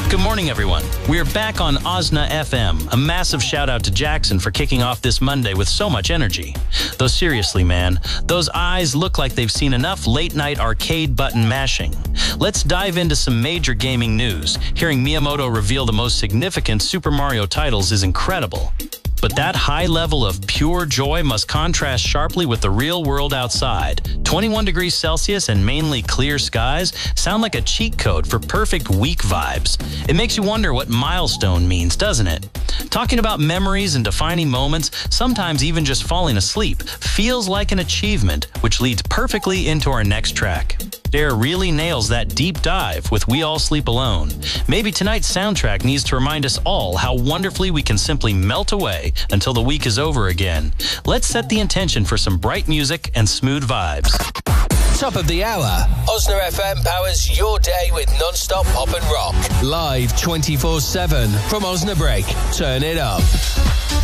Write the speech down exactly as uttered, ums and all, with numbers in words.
Good morning, everyone. We are back on Osna F M. A massive shout out to Jackson for kicking off this Monday with so much energy. Though seriously, man, those eyes look like they've seen enough late-night arcade button mashing. Let's dive into some major gaming news. Hearing Miyamoto reveal the most significant Super Mario titles is incredible. But that high level of pure joy must contrast sharply with the real world outside. twenty-one degrees Celsius and mainly clear skies sound like a cheat code for perfect week vibes. It makes you wonder what milestone means, doesn't it? Talking about memories and defining moments, sometimes even just falling asleep, feels like an achievement, which leads perfectly into our next track. Dare really nails that deep dive with We All Sleep Alone. Maybe tonight's soundtrack needs to remind us all how wonderfully we can simply melt away until the week is over again. Let's set the intention for some bright music and smooth vibes. Top of the hour. Osna F M powers your day with non-stop pop and rock. Live twenty-four seven from Osna Break. Turn it up.